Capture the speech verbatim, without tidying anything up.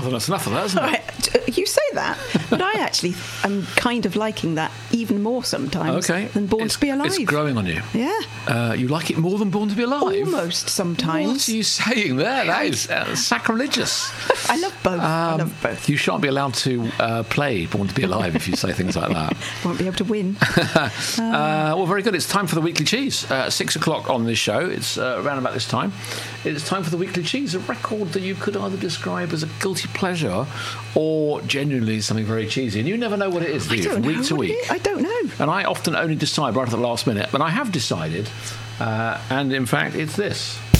Well, that's enough of that, isn't it? Right. You say that, but I actually am kind of liking that even more sometimes Okay. than Born it's, to Be Alive. It's growing on you. Yeah. Uh, you like it more than Born to Be Alive? Almost sometimes. What are you saying there? That is uh, sacrilegious. I love both. Um, I love both. You shan't be allowed to uh, play Born to Be Alive if you say things like that. Won't be able to win. uh, well, very good. It's time for the Weekly Cheese. Uh, six o'clock on this show. It's uh, around about this time. It's time for the Weekly Cheese, a record that you could either describe as a guilty pleasure or genuinely something very cheesy. And you never know what it is, do you, I don't from week know to what week? it is. I don't know. And I often only decide right at the last minute. But I have decided, uh, and in fact, it's this.